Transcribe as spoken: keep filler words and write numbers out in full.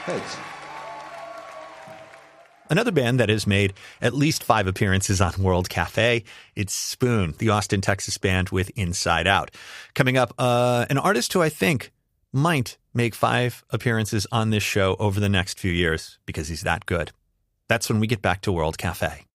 Heads. Another band that has made at least five appearances on World Cafe, it's Spoon, the Austin, Texas band with Inside Out. Coming up, uh, an artist who I think might make five appearances on this show over the next few years because he's that good. That's when we get back to World Cafe.